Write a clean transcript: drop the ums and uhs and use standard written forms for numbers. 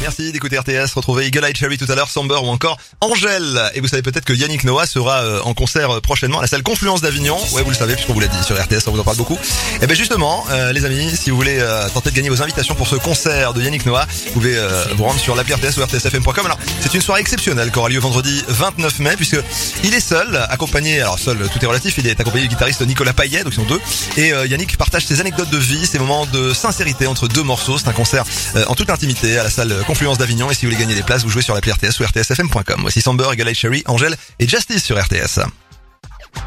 merci d'écouter RTS. Retrouvez Eagle Eye Cherry tout à l'heure, Samber ou encore Angèle. Et vous savez peut-être que Yannick Noah sera en concert prochainement à la salle Confluence d'Avignon. Ouais, vous le savez puisqu'on vous l'a dit sur RTS, on vous en parle beaucoup. Et ben justement, les amis, si vous voulez tenter de gagner vos invitations pour ce concert de Yannick Noah, vous pouvez vous rendre sur l'appli RTS ou rtsfm.com. Alors, c'est une soirée exceptionnelle qui aura lieu vendredi 29 mai puisque il est seul, accompagné, alors seul, tout est relatif, il est accompagné du guitariste Nicolas Payet, donc ils sont deux. Et Yannick partage ses anecdotes de vie, ses moments de sincérité entre deux morceaux. C'est un concert en toute intimité à la salle Confluence d'Avignon. Et si vous voulez gagner des places, vous jouez sur l'appli RTS ou rtsfm.com. Voici Samber, Eagle Eye Cherry, Angèle et Justice sur RTS.